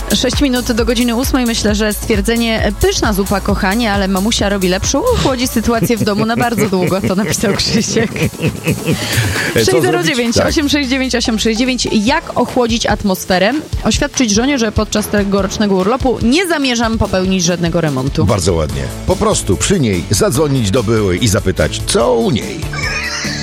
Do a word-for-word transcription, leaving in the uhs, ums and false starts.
Sześć minut do godziny ósmej. Myślę, że stwierdzenie pyszna zupa, kochanie, ale mamusia robi lepszą, uchłodzi sytuację w domu na bardzo długo. To napisał Krzysiek. sześć zero dziewięć, osiem sześć dziewięć, osiem sześć dziewięć. Jak ochłodzić atmosferę? Oświadczyć żonie, że podczas tegorocznego urlopu nie zamierzam popełnić żadnego remontu. Bardzo ładnie. Po prostu przy niej zadzwonić do byłej i zapytać, co u niej.